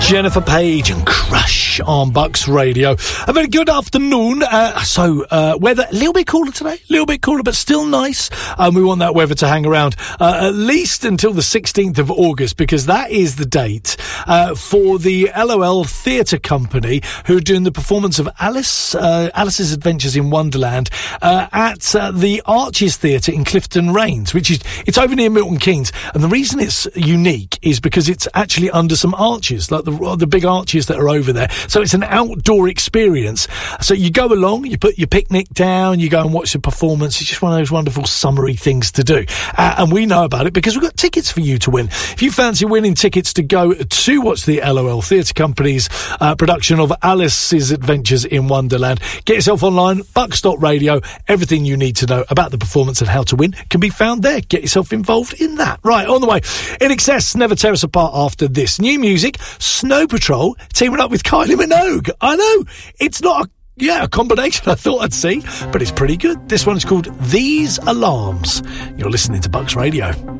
Jennifer Page and Crush on Bucks Radio. A very good afternoon. Weather a little bit cooler today, a little bit cooler, but still nice. We want that weather to hang around at least until the 16th of August, because that is the date for the LOL Theatre Company, who are doing the performance of Alice's Adventures in Wonderland at the Arches Theatre in Clifton Rains, it's over near Milton Keynes. And the reason it's unique is because it's actually under some arches, like the big arches that are over there. So it's an outdoor experience. So you go along, you put your picnic down, you go and watch the performance. It's just one of those wonderful summery things to do. And we know about it because we've got tickets for you to win. If you fancy winning tickets to go to watch the LOL Theatre Company's production of Alice's Adventures in Wonderland, get yourself online, bucks.radio. Everything you need to know about the performance and how to win can be found there. Get yourself involved in that. Right, on the way. INXS, Never Tear Us Apart after this. New music, Snow Patrol teaming up with Kylie Minogue. I know, it's not a combination I thought I'd see, but it's pretty good. This one's called These Alarms. You're listening to Bucks Radio.